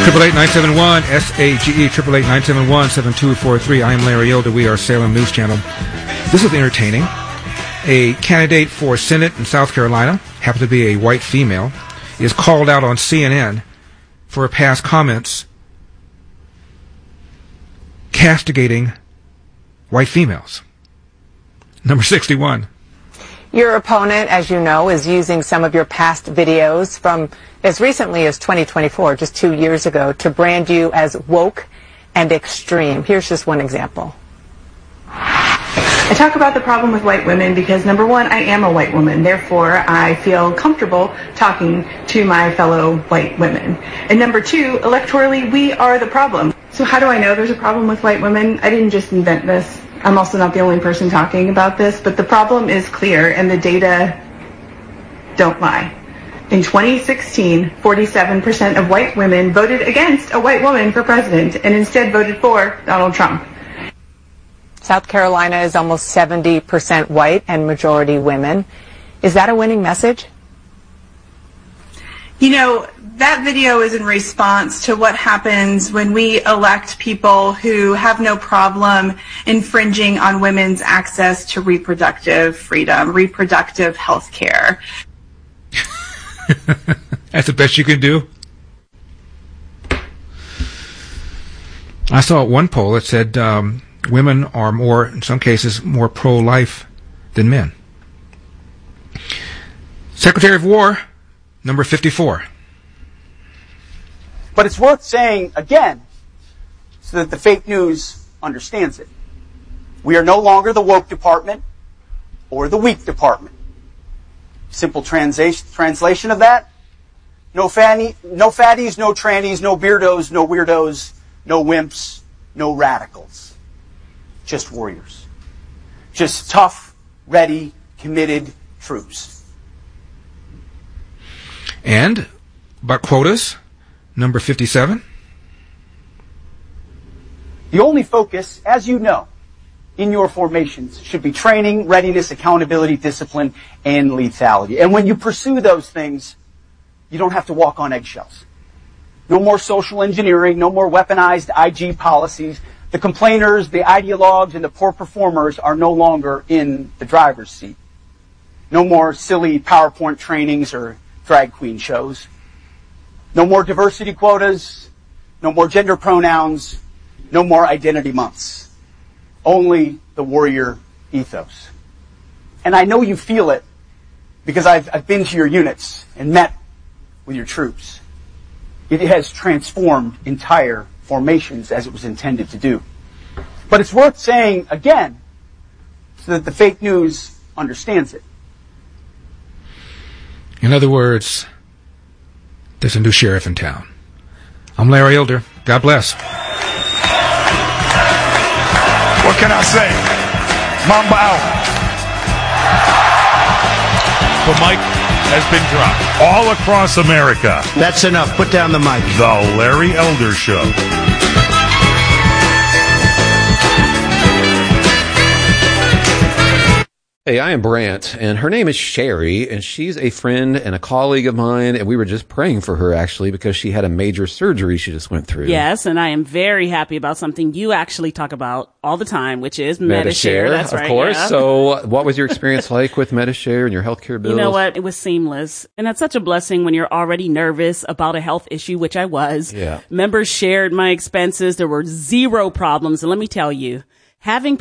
888-971 SAGE 888-971-7243. I am Larry Elder. We are Salem News Channel. This is entertaining. A candidate for Senate in South Carolina, happens to be a white female, is called out on CNN for past comments castigating white females. Number 61. Your opponent, as you know, is using some of your past videos from as recently as 2024, just 2 years ago, to brand you as woke and extreme. Here's just one example. I talk about the problem with white women because, number one, I am a white woman. Therefore, I feel comfortable talking to my fellow white women. And number two, electorally, we are the problem. So how do I know there's a problem with white women? I didn't just invent this. I'm also not the only person talking about this, but the problem is clear and the data don't lie. In 2016, 47% of white women voted against a white woman for president and instead voted for Donald Trump. South Carolina is almost 70% white and majority women. Is that a winning message? You know, that video is in response to what happens when we elect people who have no problem infringing on women's access to reproductive freedom, reproductive health care. That's the best you can do? I saw one poll that said women are more, in some cases, more pro-life than men. Secretary of War, number 54. But it's worth saying again so that the fake news understands it. We are no longer the woke department or the weak department. Simple translation of that: no fatties, no trannies, no beardos, no weirdos, no wimps, no radicals. Just warriors. Just tough, ready, committed troops. And about quotas, number 57. The only focus, as you know, in your formations should be training, readiness, accountability, discipline, and lethality. And when you pursue those things, you don't have to walk on eggshells. No more social engineering, no more weaponized IG policies. The complainers, the ideologues, and the poor performers are no longer in the driver's seat. No more silly PowerPoint trainings or drag queen shows. No more diversity quotas. No more gender pronouns. No more identity months. Only the warrior ethos. And I know you feel it because I've been to your units and met with your troops. It has transformed entire formations as it was intended to do. But it's worth saying again so that the fake news understands it. In other words, there's a new sheriff in town. I'm Larry Elder. God bless. What can I say? Mamba out. The mic has been dropped all across America. That's enough. Put down the mic. The Larry Elder Show. Hey, I am Brant, and her name is Sherry, and she's a friend and a colleague of mine, and we were just praying for her, actually, because she had a major surgery she just went through. Yes, and I am very happy about something you actually talk about all the time, which is Medi-Share. That's right, of course. Yeah. So what was your experience like with Medi-Share and your healthcare bills? You know what? It was seamless. And that's such a blessing when you're already nervous about a health issue, which I was. Yeah. Members shared my expenses. There were zero problems. And let me tell you, having